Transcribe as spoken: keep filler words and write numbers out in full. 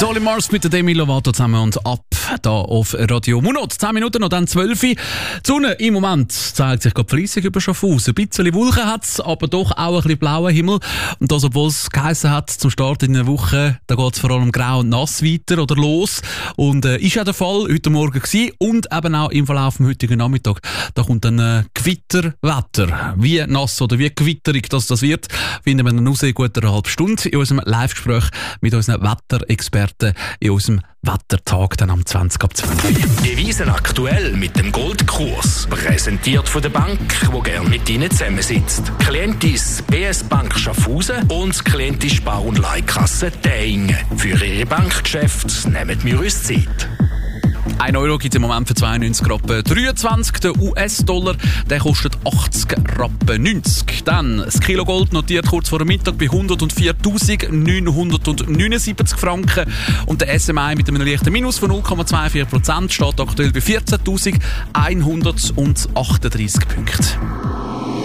Dolly Mars mit der Demi Lovato zusammen und ab da auf Radio Munot. zehn Minuten noch, dann zwölf. Die Sonne im Moment zeigt sich gerade fleissig über Schaffhausen. Ein bisschen Wolken hat es, aber doch auch ein bisschen blauer Himmel. Und das, obwohl es geheissen hat, zum Start in der Woche, da geht es vor allem grau und nass weiter oder los. Und äh, ist ja der Fall heute Morgen gewesen und eben auch im Verlauf vom heutigen Nachmittag. Da kommt dann äh, Gewitterwetter. Wie nass oder wie gewitterig das, das wird, finden wir dann raus in gut einer halben Stunde in unserem Live-Gespräch mit unseren Wetterexperten in unserem Wettertag dann am zwanzig ab zwölf. Devisen aktuell mit dem Goldkurs. Präsentiert von der Bank, die gerne mit Ihnen zusammensitzt. Klientis B S Bank Schaffhausen und Klientis Spar- und Leihkasse Deingen. Für Ihre Bankgeschäfte nehmen wir uns Zeit. Ein Euro gibt es im Moment für zweiundneunzig Rappen dreiundzwanzig. Der U S-Dollar, der kostet achtzig Rappen neunzig. Dann das Kilo Gold notiert kurz vor dem Mittag bei hundertviertausendneunhundertneunundsiebzig Franken. Und der S M I mit einem leichten Minus von null Komma vierundzwanzig Prozent steht aktuell bei vierzehntausendeinhundertachtunddreißig Punkten.